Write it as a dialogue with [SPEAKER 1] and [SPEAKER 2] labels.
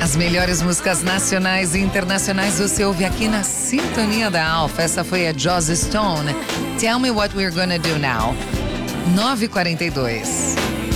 [SPEAKER 1] As melhores músicas nacionais e internacionais você ouve aqui na Sintonia da Alfa. Essa foi a Joss Stone. Tell Me What We're Gonna Do Now. 9h42.